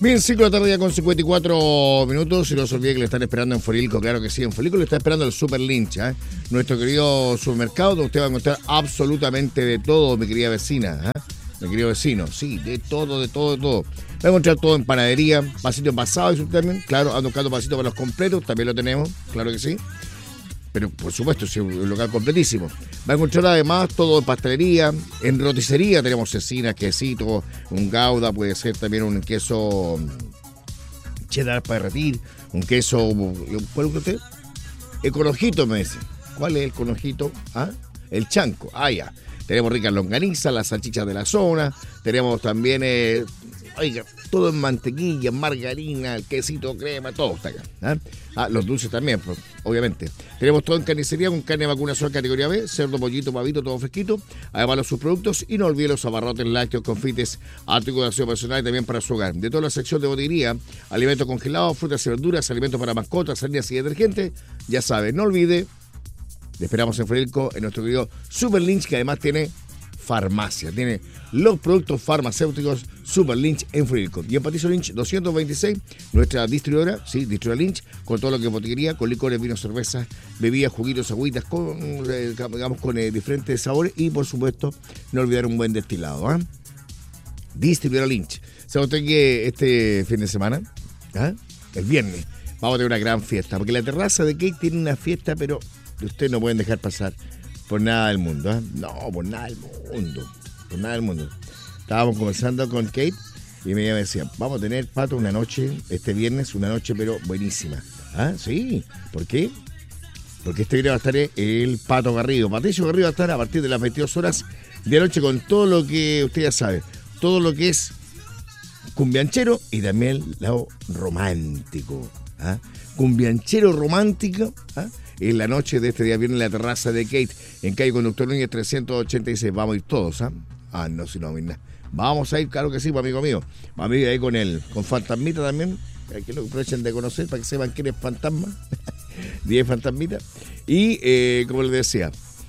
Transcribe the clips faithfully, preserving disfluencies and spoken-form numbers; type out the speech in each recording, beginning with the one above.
Bien, cinco de la tarde ya con cincuenta y cuatro minutos. Y no se olvide que le están esperando en Forilco. Claro que sí, en Forilco le está esperando el Super Lynch, ¿eh? Nuestro querido supermercado, donde usted va a encontrar absolutamente de todo, mi querida vecina, ¿eh? Mi querido vecino, sí, de todo, de todo, de todo. Va a encontrar todo en panadería, pasito envasado y su también. Claro, ando buscando pasito para los completos, también lo tenemos, claro que sí. Pero por supuesto, es un local completísimo. Va a encontrar además todo en pastelería, en roticería tenemos cecinas, quesitos, un gouda, puede ser también un queso cheddar para derretir, un queso, ¿cuál es usted? El conojito me dice. ¿Cuál es el conojito? ¿Ah? El chanco, ah ya. Tenemos ricas longanizas, las salchichas de la zona, tenemos también, eh, oiga, todo en mantequilla, margarina, el quesito, crema, todo está acá. ¿eh? Ah, los dulces también, pues, obviamente. Tenemos todo en carnicería con carne de vacunación categoría B, cerdo, pollito, pavito, todo fresquito. Además los subproductos y no olvide los abarrotes, lácteos, confites, artículos de aseo personal y también para su hogar. De toda la sección de botillería, alimentos congelados, frutas y verduras, alimentos para mascotas, salidas y detergentes, ya sabe, no olvide, le esperamos en Forilco, en nuestro querido Super Lynch, que además tiene farmacia, tiene los productos farmacéuticos Super Lynch en Forilco. Y en Patricio Lynch doscientos veintiséis, nuestra distribuidora, sí, distribuidora Lynch, con todo lo que es botillería, con licores, vinos, cervezas, bebidas, juguitos, agüitas, con, eh, digamos, con eh, diferentes sabores y, por supuesto, no olvidar un buen destilado. ¿eh? Distribuidora Lynch. ¿Sabe usted que este fin de semana, ¿eh? el viernes, vamos a tener una gran fiesta? Porque la terraza de Kate tiene una fiesta, pero ustedes no pueden dejar pasar por nada del mundo, ¿eh? No, por nada del mundo, por nada del mundo. Estábamos conversando con Kate y me decía, vamos a tener, Pato, una noche, este viernes, una noche pero buenísima. ¿Ah? Sí, ¿por qué? Porque este viernes va a estar el Pato Garrido. Patricio Garrido va a estar a partir de las veintidós horas de la noche con todo lo que usted ya sabe, todo lo que es cumbianchero y también el lado romántico. ¿Ah? Cumbianchero romántico, ¿ah? En la noche de este día viernes en la terraza de Kate, en calle Conductor Núñez trescientos ochenta y seis. Vamos a ir todos, ¿ah? Ah, no, si no, nada. Vamos a ir, claro que sí, amigo mío. Vamos a ir ahí con el, con Fantasmita también, para que lo aprovechen de conocer, para que sepan quién es Fantasma. diez Fantasmita. Y, eh, como les decía,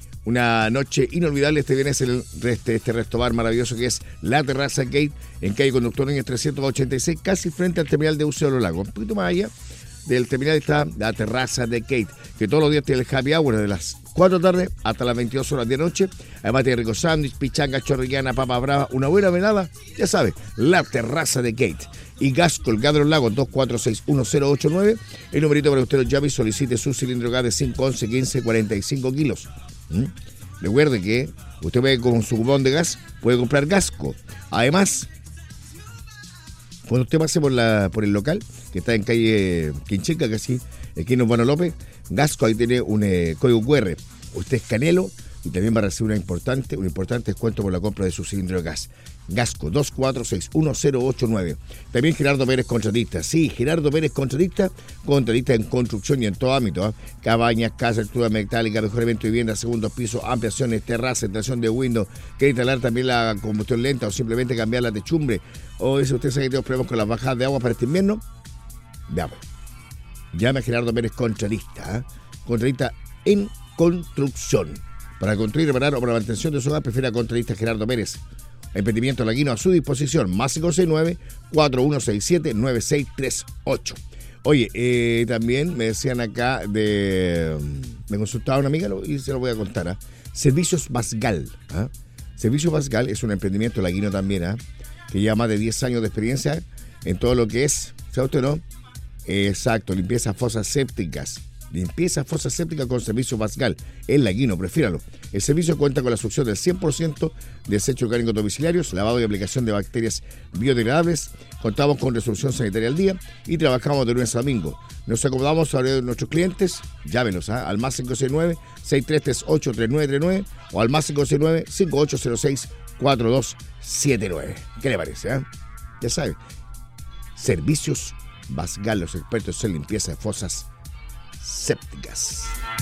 una noche inolvidable este viernes en el, este, este resto bar maravilloso que es la terraza Kate, en calle Conductor Núñez trescientos ochenta y seis, casi frente al terminal de Buceo de los Lagos. Un poquito más allá del terminal está la terraza de Kate, que todos los días tiene el happy hour de las cuatro de la tarde hasta las veintidós horas de noche. Además tiene rico sándwich, pichanga, chorrillana, papa brava, una buena velada. Ya sabe, la terraza de Kate. Y gas colgado en los lagos, dos cuatro seis uno cero ocho nueve. El numerito para que usted lo llame y solicite su cilindro gas de cinco, once, quince, cuarenta y cinco kilos. ¿Mm? Recuerde que usted puede con su cupón de gas, puede comprar Gasco. Además, cuando usted pase por la por el local, que está en calle Quincheca, casi aquí en Urbano López, Gasco ahí tiene un eh, código cu erre. Usted escanelo y también va a recibir una importante, un importante descuento por la compra de su cilindro de gas. Gasco, dos cuatro seis uno cero ocho nueve. También Gerardo Pérez, contratista. Sí, Gerardo Pérez, contratista, contratista en construcción y en todo ámbito. ¿eh? Cabañas, casas, estructura metálica, mejoramiento de vivienda, segundos pisos, ampliaciones, terrazas, instalación de Windows. Quiere instalar también la combustión lenta o simplemente cambiar la techumbre. O dice usted sabe que tenemos problemas con las bajadas de agua para este invierno. Veamos. Llame a Gerardo Pérez, contratista. ¿eh? Contratista en construcción. Para construir, reparar o para la mantención de su hogar, prefiere a contratista Gerardo Pérez. Emprendimiento Laguino a su disposición, más cinco seis nueve, cuatro uno seis siete, nueve seis tres ocho. Oye, eh, también me decían acá de... Me consultaba una amiga y se lo voy a contar. ¿eh? Servicios Basgal. ¿eh? Servicios Basgal es un emprendimiento laguino también, ¿eh? que lleva más de diez años de experiencia en todo lo que es, ¿sabe usted no? Eh, exacto, limpieza fosas sépticas. Limpieza fosa séptica con servicio Basgal. El Laguino, prefiéralo. El servicio cuenta con la succión del cien por ciento de desechos orgánicos domiciliarios, lavado y aplicación de bacterias biodegradables. Contamos con resolución sanitaria al día y trabajamos de lunes a domingo. Nos acomodamos a nuestros clientes. Llámenos ¿eh? al más cinco seis nueve, seis tres tres ocho, tres nueve tres nueve o al más cinco seis nueve, cinco ocho cero seis, cuatro dos siete nueve. ¿Qué le parece? Eh? Ya sabe. Servicios Basgal, los expertos en limpieza de fosas sépticas.